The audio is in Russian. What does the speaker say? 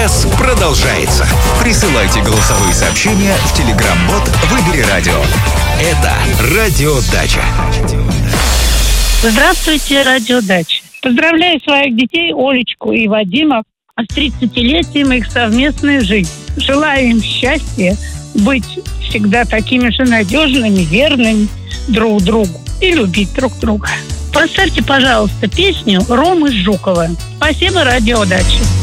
час продолжается. Присылайте голосовые сообщения в Telegram-бот «Выбери радио». Это «Радиодача». Здравствуйте, «Радиодача». Поздравляю своих детей Олечку и Вадима с 30-летием их совместной жизни. Желаю им счастья, быть всегда такими же надежными, верными друг другу и любить друг друга. Поставьте, пожалуйста, песню Ромы Жукова. Спасибо, «Радиодача».